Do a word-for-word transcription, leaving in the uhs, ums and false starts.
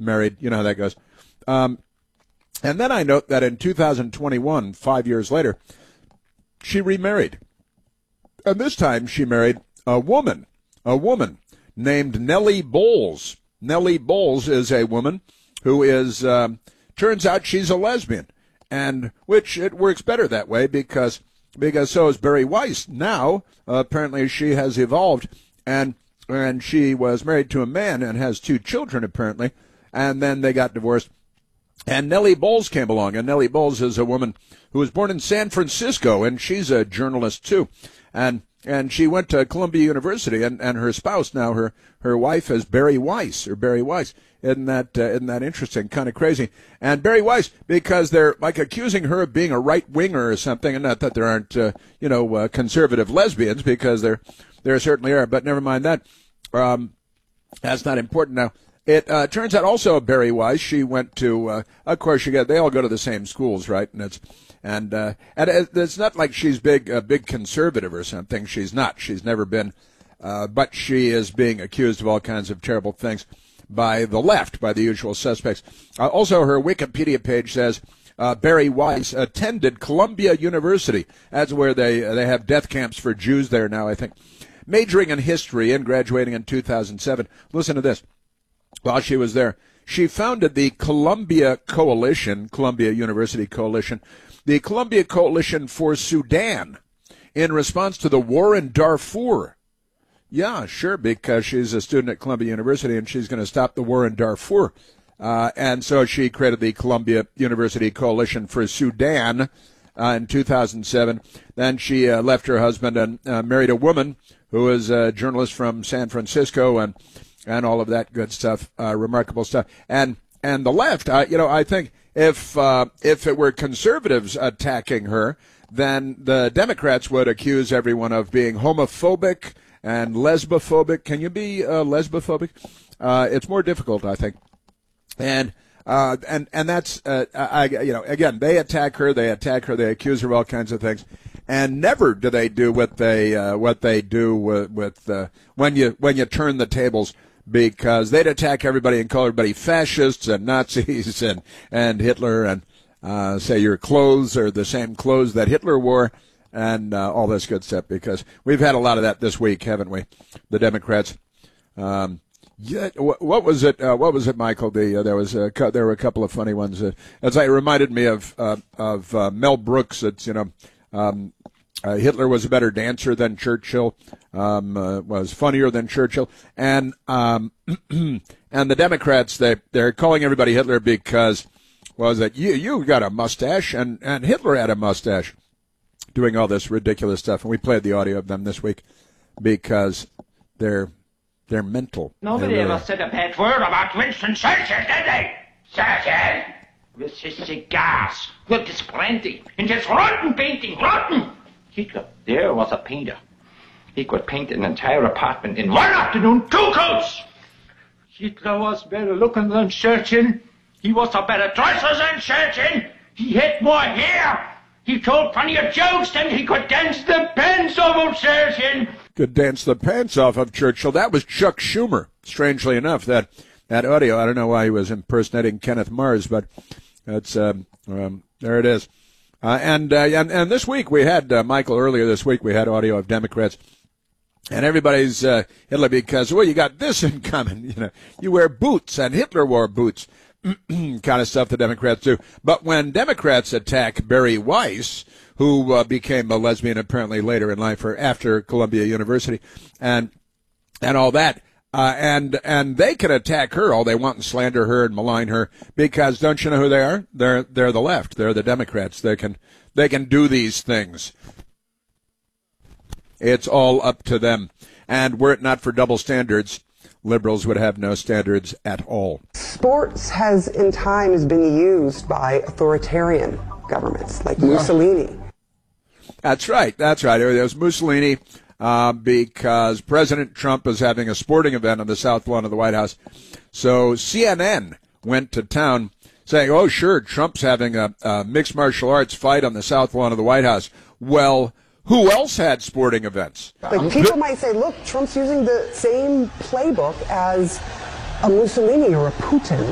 married. You know how that goes. Um, and then I note that in two thousand twenty-one, five years later, she remarried. And this time she married a woman, a woman named Nellie Bowles. Nellie Bowles is a woman who is, um, turns out she's a lesbian, and which it works better that way because because so is Barry Weiss. Now, uh, apparently she has evolved, and and she was married to a man and has two children, apparently, and then they got divorced. And Nellie Bowles came along, and Nellie Bowles is a woman who was born in San Francisco, and she's a journalist, too. And and she went to Columbia University, and, and her spouse, now her, her wife, is Barry Weiss, or Barry Weiss. Isn't that, uh, isn't that interesting? Kind of crazy. And Barry Weiss, because they're like accusing her of being a right-winger or something, and not that there aren't, uh, you know, uh, conservative lesbians, because there, there certainly are, but never mind that. Um, that's not important now. It uh, turns out also Barry Weiss, she went to, uh, of course, you get, they all go to the same schools, right? And it's, and, uh, and it's not like she's big, a big conservative or something. She's not. She's never been. Uh, but she is being accused of all kinds of terrible things by the left, by the usual suspects. Uh, also, her Wikipedia page says, uh, Barry Weiss attended Columbia University. That's where they, they have death camps for Jews there now, I think. Majoring in history and graduating in two thousand seven. Listen to this. While she was there, she founded the Columbia Coalition, Columbia University Coalition, the Columbia Coalition for Sudan, in response to the war in Darfur. Yeah, sure, because she's a student at Columbia University and she's going to stop the war in Darfur. Uh, and so she created the Columbia University Coalition for Sudan uh, in two thousand seven. Then she uh, left her husband and uh, married a woman who is a journalist from San Francisco, and and all of that good stuff, uh, remarkable stuff. And and the left, uh, you know, I think if uh, if it were conservatives attacking her, then the Democrats would accuse everyone of being homophobic and lesbophobic. Can you be uh, lesbophobic? Uh, it's more difficult, I think. And uh, and and that's uh, I you know again they attack her, they attack her, they accuse her of all kinds of things. And never do they do what they uh, what they do with, with uh, when you when you turn the tables, because they'd attack everybody and call everybody fascists and Nazis and and Hitler, and uh, say your clothes are the same clothes that Hitler wore, and uh, all this good stuff. Because we've had a lot of that this week, haven't we? The Democrats. Um, yeah, what was it? Uh, what was it, Michael? The uh, there was a, there were a couple of funny ones. Uh, as I reminded me of uh, of uh, Mel Brooks. It's you know. Um, uh, Hitler was a better dancer than Churchill, um, uh, was funnier than Churchill, and um, and the Democrats, they they're calling everybody Hitler because was that you you got a mustache and and Hitler had a mustache, doing all this ridiculous stuff, and we played the audio of them this week because they're they're mental. Nobody they're, ever uh, said a bad word about Winston Churchill, did they? Churchill! With his cigars, with his brandy, and his rotten painting, rotten! Hitler, there was a painter. He could paint an entire apartment in one afternoon, two coats! Hitler was better looking than Churchill. He was a better dresser than Churchill. He had more hair. He told funnier jokes than he could dance the pants off of Churchill. Could dance the pants off of Churchill. That was Chuck Schumer, strangely enough, that, that audio. I don't know why he was impersonating Kenneth Mars, but that's um, um, there it is. Uh, and, uh, and and this week we had, uh, Michael, earlier this week we had audio of Democrats. And everybody's uh, Hitler because, well, you got this in common. You know, you wear boots, and Hitler wore boots. Kind of stuff the Democrats do. But when Democrats attack Barry Weiss, who uh, became a lesbian apparently later in life or after Columbia University, and and all that, uh, and and they can attack her all they want and slander her and malign her because don't you know who they are? They're they're the left. They're the Democrats. They can they can do these things. It's all up to them. And were it not for double standards, liberals would have no standards at all. Sports has, in times, been used by authoritarian governments, like Mussolini. That's right. That's right. There was Mussolini uh, because President Trump was having a sporting event on the South Lawn of the White House. So C N N went to town saying, oh, sure, Trump's having a, a mixed martial arts fight on the South Lawn of the White House. Well, who else had sporting events? Like people might say, look, Trump's using the same playbook as a Mussolini or a Putin.